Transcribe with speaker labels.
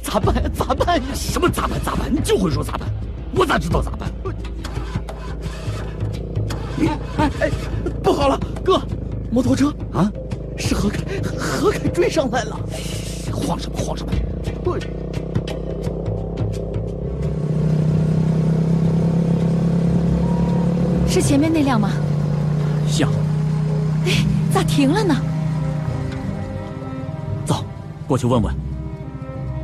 Speaker 1: 咋办呀？咋办呀？
Speaker 2: 什么咋办？咋办？你就会说咋办？我咋知道咋办？
Speaker 1: 哎，不好了，哥，摩托车
Speaker 2: 啊，
Speaker 1: 是何凯追上来了。
Speaker 2: 慌什么？慌什么？
Speaker 3: 是前面那辆吗？
Speaker 2: 像。
Speaker 3: 哎，咋停了呢？
Speaker 2: 走，过去问问。